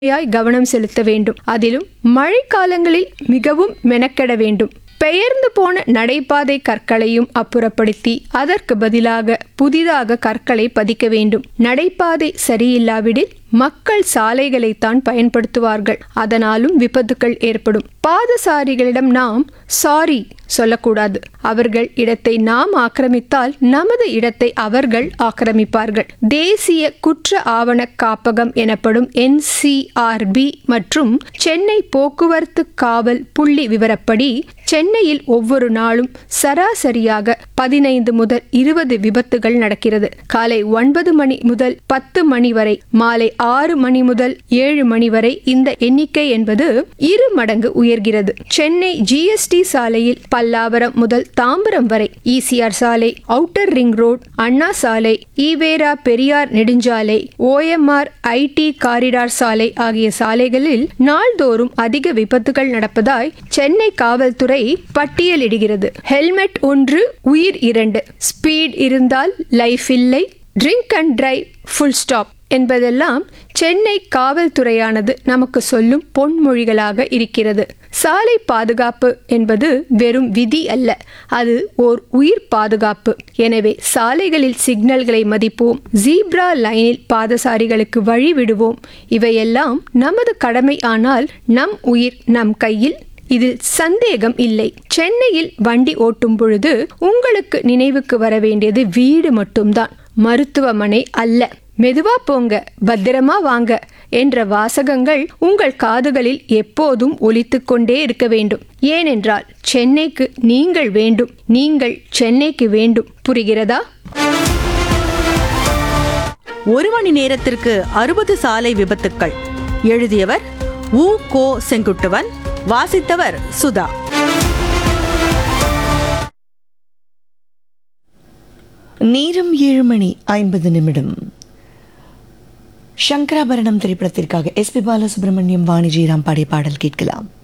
கவனம் செலுத்த வேண்டும். அதிலும் மழைக்காலங்களில் மிகவும் மெனக்கெட வேண்டும். பெயர்ந்து போன நடைபாதை கற்களையும் அப்புறப்படுத்தி அதற்கு பதிலாக புதிதாக கற்களை பதிக்க வேண்டும். நடைபாதை சரியில்லாவிடில் மக்கள் சாலைகளைத்தான் பயன்படுத்துவார்கள். அதனாலும் விபத்துக்கள் ஏற்படும். பாதசாரிகளிடம் நாம் சாரி சொல்லக்கூடாது. அவர்கள் இடத்தை நாம் ஆக்கிரமித்தால் நமது இடத்தை அவர்கள் ஆக்கிரமிப்பார்கள். தேசிய குற்ற ஆவண காப்பகம் எனப்படும் NCRB மற்றும் சென்னை போக்குவரத்து காவல் புள்ளி விவரப்படி சென்னையில் ஒவ்வொரு நாளும் சராசரியாக 15 முதல் 20 விபத்துகள் நடக்கிறது. காலை 9 மணி முதல் 10 மணி வரை, மாலை 6 மணி முதல் 7 மணி வரை இந்த எண்ணிக்கை என்பது 2 மடங்கு உயர்கிறது. சென்னை GST சாலையில் பல்லாவரம் முதல் தாம்பரம் வரை, ECR சாலை, அவுட்டர் ரிங் ரோட், அண்ணா சாலை, ஈவேரா பெரியார் நெடுஞ்சாலை, OMR IT காரிடார் சாலை ஆகிய சாலைகளில் நாள்தோறும் அதிக விபத்துகள் நடப்பதாய் சென்னை காவல்துறை பட்டியலிடுகிறது. ஹெல்மெட் 1 உயிர் 2, ஸ்பீட் இருந்தால் லைஃப் இல்லை, drink and drive full stop என்பதெல்லாம் சென்னை காவல்துறையானது நமக்கு சொல்லும் பொன்மொழிகளாக இருக்கிறது. சாலை பாதுகாப்பு என்பது வெறும் விதி அல்ல, அது ஓர் உயிர் பாதுகாப்பு. எனவே சாலைகளில் சிக்னல்களை மதிப்போம், ஜீப்ரா லைனில் பாதசாரிகளுக்கு வழி விடுவோம். இவையெல்லாம் நமது கடமை. ஆனால் நம் உயிர் நம் கையில், இதில் சந்தேகம் இல்லை. சென்னையில் வண்டி ஓட்டும் பொழுது உங்களுக்கு நினைவுக்கு வர வேண்டியது வீடு மட்டும்தான், மருத்துவமனை அல்ல. மெதுவா போங்க, பத்திரமா வாங்க என்ற வாசகங்கள் உங்கள் காதுகளில் எப்போதும் ஒலித்துக் கொண்டே இருக்க வேண்டும். ஏனென்றால் சென்னைக்கு நீங்கள் வேண்டும், நீங்கள் சென்னைக்கு வேண்டும். புரிகிறதா? 1 மணி நேரத்திற்கு 60 சாலை விபத்துக்கள். எழுதியவர் உ.கோ. செங்குட்டுவன். வாசித்தவர் சுதா. நேரம் 7:50. சங்கராபரணம் திரைப்படத்திற்காக SP பாலசுப்ரமணியம், வாணி ஜெயராம் பாடிய பாடல் கேட்கலாம்.